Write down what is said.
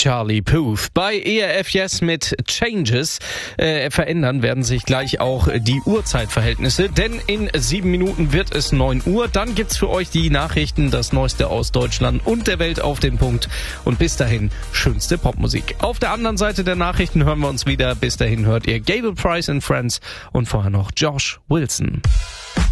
Charlie Puth. Bei ERF Yes mit Changes verändern werden sich gleich auch die Uhrzeitverhältnisse, denn in 7 Minuten wird es 9 Uhr. Dann gibt's für euch die Nachrichten, das Neueste aus Deutschland und der Welt auf den Punkt. Und bis dahin schönste Popmusik. Auf der anderen Seite der Nachrichten hören wir uns wieder. Bis dahin hört ihr Gable Price and Friends und vorher noch Josh Wilson.